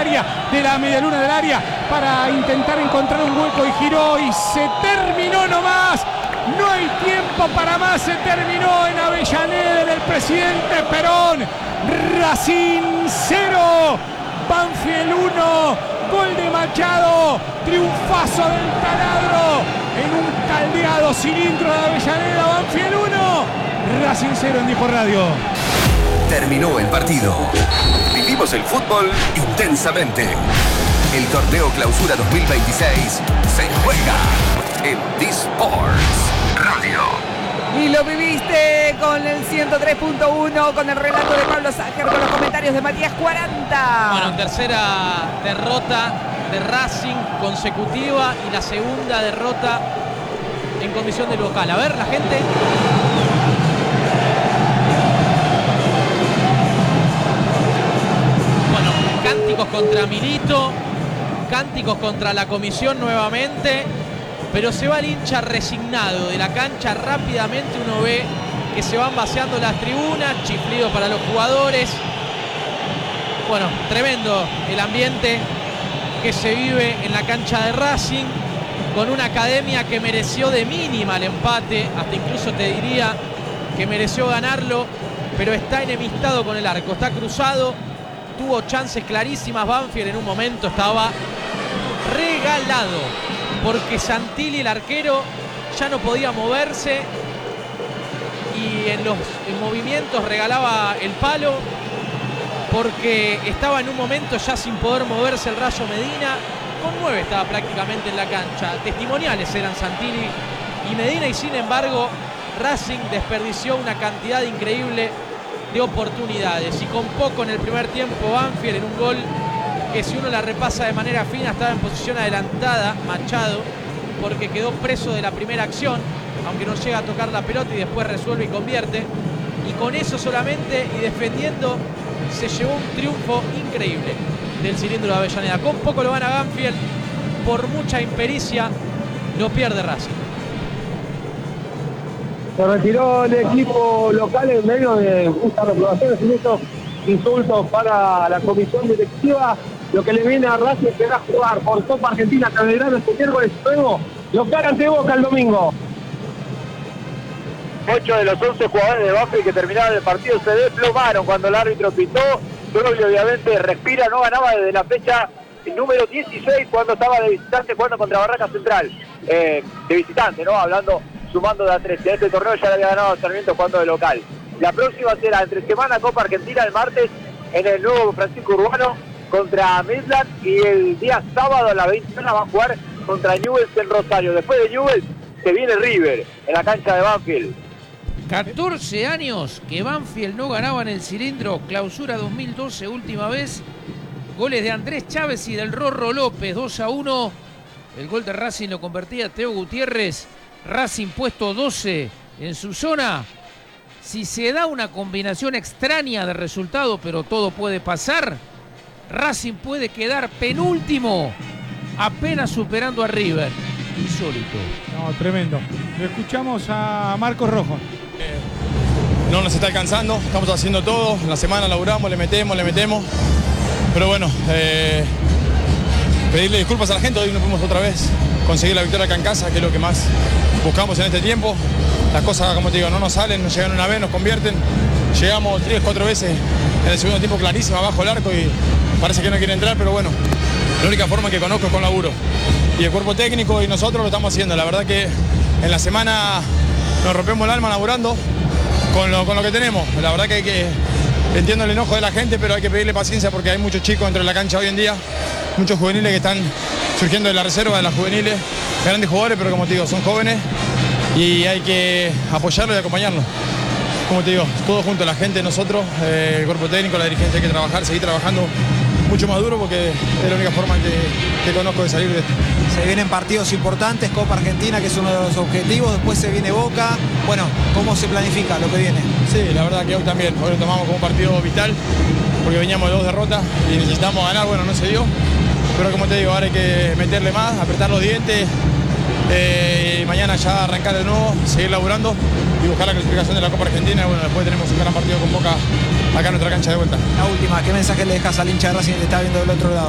área, de la medialuna del área, para intentar encontrar un hueco y giró y se terminó nomás. No hay tiempo para más, se terminó en Avellaneda, en el Presidente Perón. Racing 0, Banfield 1, gol de Machado, triunfazo del Taladro en un caldeado cilindro de Avellaneda. Banfield 1, Racing 0 en Dipo Radio. Terminó el partido. Vivimos el fútbol intensamente. El torneo Clausura 2026 se juega en D-Sports Radio. Y lo viviste con el 103.1, con el relato de Pablo Sájer, con los comentarios de Matías 40. Bueno, tercera derrota de Racing consecutiva y la segunda derrota en condición de local. A ver, la gente. Bueno, cánticos contra Milito, cánticos contra la comisión nuevamente. Pero se va el hincha resignado de la cancha. Rápidamente uno ve que se van vaciando las tribunas, chiflido para los jugadores. Bueno, tremendo el ambiente que se vive en la cancha de Racing, con una academia que mereció de mínima el empate, hasta incluso te diría que mereció ganarlo, pero está enemistado con el arco, está cruzado, tuvo chances clarísimas. Banfield en un momento estaba regalado, porque Santilli, el arquero, ya no podía moverse y en movimientos regalaba el palo, porque estaba en un momento ya sin poder moverse el Rayo Medina. Con 9 estaba prácticamente en la cancha. Testimoniales eran Santilli y Medina, y sin embargo Racing desperdició una cantidad increíble de oportunidades. Y con poco en el primer tiempo, Banfield en un gol que, si uno la repasa de manera fina, estaba en posición adelantada Machado, porque quedó preso de la primera acción, aunque no llega a tocar la pelota, y después resuelve y convierte. Y con eso solamente, y defendiendo, se llevó un triunfo increíble del cilindro de Avellaneda. Con poco lo gana Banfield, por mucha impericia lo pierde Racing. Se retiró el equipo local en medio de muchas reprobaciones y muchos insultos para la comisión directiva. Lo que le viene a Racing será jugar por Copa Argentina Belgrano este miércoles, luego local ante Boca el domingo. 8 de los 11 jugadores de Banfield que terminaron el partido se desplomaron cuando el árbitro pitó. Troglio obviamente respira, no ganaba desde la fecha número 16 cuando estaba de visitante jugando contra Barraca Central. De visitante, ¿no? Hablando, sumando de a 13. Este torneo ya le había ganado a Sarmiento jugando de local. La próxima será entre semana Copa Argentina el martes en el nuevo Francisco Urbano contra Midland, y el día sábado a la 21 va a jugar contra Newell's en Rosario. Después de Newell's se viene River en la cancha de Banfield. 14 años que Banfield no ganaba en el cilindro. Clausura 2012, última vez. Goles de Andrés Chávez y del Rorro López, 2-1. El gol de Racing lo convertía Teo Gutiérrez. Racing puesto 12 en su zona. Si se da una combinación extraña de resultados, pero todo puede pasar, Racing puede quedar penúltimo, apenas superando a River. Insólito. No, tremendo. Lo escuchamos a Marcos Rojo. No nos está alcanzando, estamos haciendo todo, en la semana laburamos, le metemos, pero bueno, pedirle disculpas a la gente. Hoy no pudimos otra vez conseguir la victoria acá en casa, que es lo que más buscamos en este tiempo. Las cosas, como te digo, no nos salen, nos llegan una vez, nos convierten, llegamos 3, 4 veces en el segundo tiempo clarísimo abajo el arco y parece que no quiere entrar, pero bueno, la única forma que conozco es con laburo, y el cuerpo técnico y nosotros lo estamos haciendo. La verdad que en la semana nos rompemos el alma laburando con lo que tenemos. La verdad que entiendo el enojo de la gente, pero hay que pedirle paciencia porque hay muchos chicos dentro de la cancha hoy en día, muchos juveniles que están surgiendo de la reserva, de las juveniles, grandes jugadores, pero como te digo, son jóvenes y hay que apoyarlos y acompañarlos. Como te digo, todos juntos, la gente, nosotros, el cuerpo técnico, la dirigencia, hay que trabajar, seguir trabajando mucho más duro, porque es la única forma que conozco de salir de esto. Se vienen partidos importantes, Copa Argentina, que es uno de los objetivos, después se viene Boca. Bueno, ¿cómo se planifica lo que viene? Sí, la verdad que hoy también, hoy lo tomamos como un partido vital, porque veníamos de 2 derrotas y necesitamos ganar. Bueno, no se dio, pero como te digo, ahora hay que meterle más, apretar los dientes, y mañana ya arrancar de nuevo, seguir laburando y buscar la clasificación de la Copa Argentina. Bueno, después tenemos un gran partido con Boca acá en nuestra cancha de vuelta. La última, ¿qué mensaje le dejas al hincha de Racing que le está viendo del otro lado?